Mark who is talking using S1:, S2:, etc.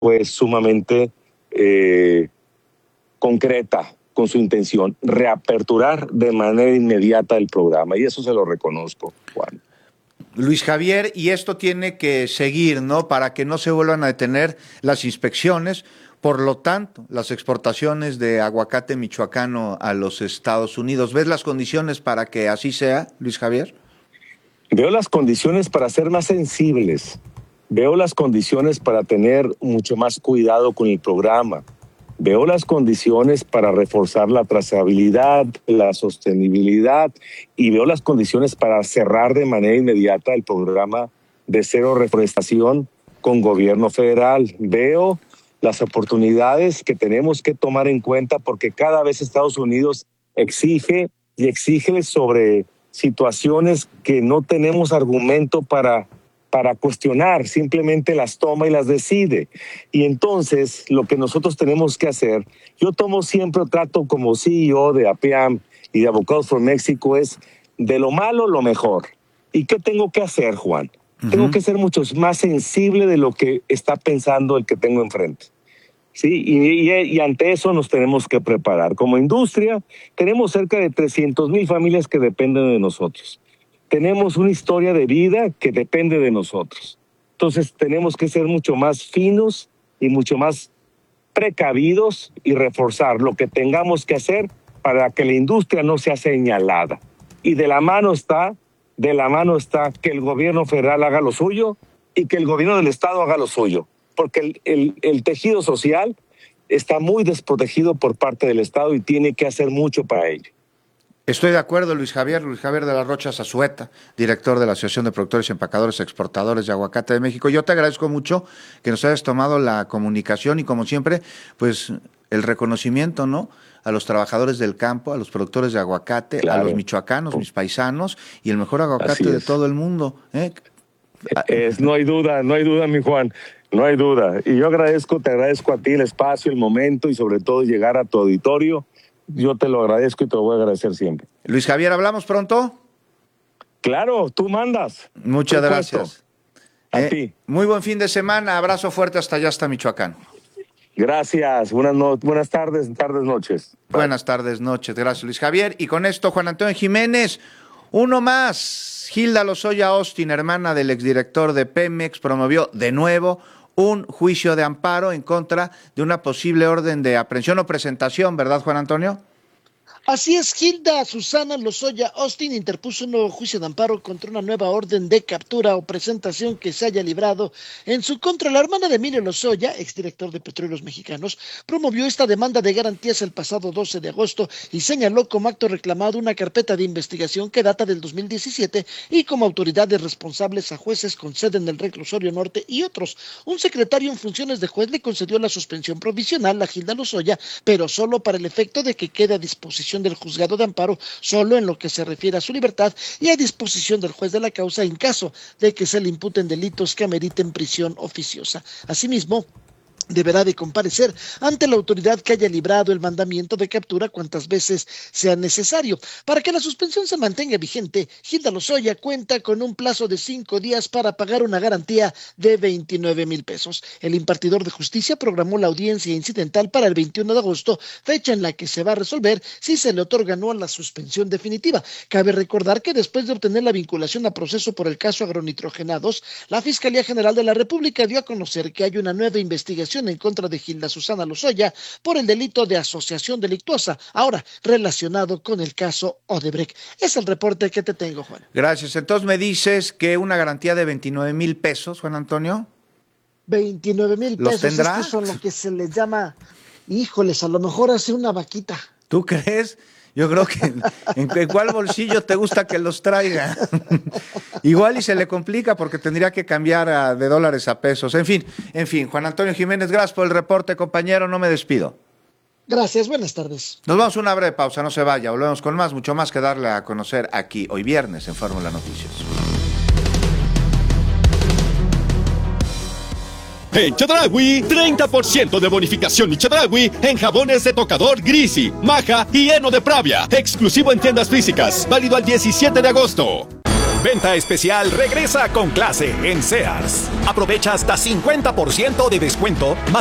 S1: fue sumamente concreta con su intención, reaperturar de manera inmediata el programa, y eso se lo reconozco, Juan.
S2: Luis Javier, y esto tiene que seguir, ¿no? Para que no se vuelvan a detener las inspecciones, por lo tanto, las exportaciones de aguacate michoacano a los Estados Unidos. ¿Ves las condiciones para que así sea, Luis Javier?
S1: Veo las condiciones para ser más sensibles, veo las condiciones para tener mucho más cuidado con el programa, veo las condiciones para reforzar la trazabilidad, la sostenibilidad, y veo las condiciones para cerrar de manera inmediata el programa de cero reforestación con gobierno federal. Veo las oportunidades que tenemos que tomar en cuenta, porque cada vez Estados Unidos exige sobre situaciones que no tenemos argumento para cuestionar, simplemente las toma y las decide. Y entonces lo que nosotros tenemos que hacer, yo trato como CEO de APAM y de Avocados for Mexico, es de lo malo lo mejor. ¿Y qué tengo que hacer, Juan? Tengo que ser mucho más sensible de lo que está pensando el que tengo enfrente. Sí, y ante eso nos tenemos que preparar. Como industria, tenemos cerca de 300,000 familias que dependen de nosotros. Tenemos una historia de vida que depende de nosotros. Entonces tenemos que ser mucho más finos y mucho más precavidos y reforzar lo que tengamos que hacer para que la industria no sea señalada. Y de la mano está que el gobierno federal haga lo suyo y que el gobierno del estado haga lo suyo. Porque el tejido social está muy desprotegido por parte del estado y tiene que hacer mucho para ello.
S2: Estoy de acuerdo, Luis Javier de la Rocha Zazueta, director de la Asociación de Productores y Empacadores Exportadores de Aguacate de México. Yo te agradezco mucho que nos hayas tomado la comunicación y, como siempre, pues el reconocimiento, ¿no?, a los trabajadores del campo, a los productores de aguacate, claro, a los michoacanos, mis paisanos, y el mejor aguacate de todo el mundo.
S1: No hay duda, mi Juan, no hay duda. Y yo te agradezco a ti el espacio, el momento y sobre todo llegar a tu auditorio. Yo te lo agradezco y te lo voy a agradecer siempre.
S2: Luis Javier, ¿hablamos pronto?
S1: Claro, tú mandas.
S2: Muchas gracias.
S1: A ti.
S2: Muy buen fin de semana. Abrazo fuerte hasta allá, hasta Michoacán.
S1: Gracias. Buenas tardes, noches.
S2: Buenas tardes, noches. Gracias, Luis Javier. Y con esto, Juan Antonio Jiménez, uno más. Hilda Lozoya Austin, hermana del exdirector de Pemex, promovió de nuevo un juicio de amparo en contra de una posible orden de aprehensión o presentación, ¿verdad, Juan Antonio?
S3: Así es, Hilda Susana Lozoya Austin interpuso un nuevo juicio de amparo contra una nueva orden de captura o presentación que se haya librado en su contra. La hermana de Emilio Lozoya, exdirector de Petróleos Mexicanos, promovió esta demanda de garantías el pasado 12 de agosto y señaló como acto reclamado una carpeta de investigación que data del 2017 y como autoridades responsables a jueces con sede en el Reclusorio Norte y otros. Un secretario en funciones de juez le concedió la suspensión provisional a Hilda Lozoya, pero solo para el efecto de que quede a disposición del juzgado de amparo solo en lo que se refiere a su libertad y a disposición del juez de la causa en caso de que se le imputen delitos que ameriten prisión oficiosa. Asimismo, deberá de comparecer ante la autoridad que haya librado el mandamiento de captura cuantas veces sea necesario. Para que la suspensión se mantenga vigente, Hilda Lozoya cuenta con un plazo de 5 días para pagar una garantía de 29,000 pesos. El impartidor de justicia programó la audiencia incidental para el 21 de agosto, fecha en la que se va a resolver si se le otorga o no la suspensión definitiva. Cabe recordar que después de obtener la vinculación a proceso por el caso agronitrogenados, la Fiscalía General de la República dio a conocer que hay una nueva investigación en contra de Hilda Susana Lozoya por el delito de asociación delictuosa, ahora relacionado con el caso Odebrecht. Es el reporte que te tengo, Juan.
S2: Gracias. Entonces me dices que una garantía de 29,000 pesos, Juan Antonio.
S3: 29,000 pesos.
S2: ¿Los tendrá?
S3: Estos son lo que se les llama, híjoles, a lo mejor hace una vaquita.
S2: ¿Tú crees? Yo creo que ¿en cuál bolsillo te gusta que los traiga? Igual y se le complica porque tendría que cambiar de dólares a pesos. En fin, Juan Antonio Jiménez, gracias por el reporte, compañero, no me despido.
S3: Gracias, buenas tardes.
S2: Nos vamos a una breve pausa, no se vaya, volvemos con mucho más que darle a conocer aquí hoy viernes en Fórmula Noticias.
S4: En Chedraui, 30% de bonificación y Chedraui en jabones de tocador Grisi, Maja y Heno de Pravia. Exclusivo en tiendas físicas. Válido al 17 de agosto.
S5: Venta especial regresa con clase en Sears. Aprovecha hasta 50% de descuento, más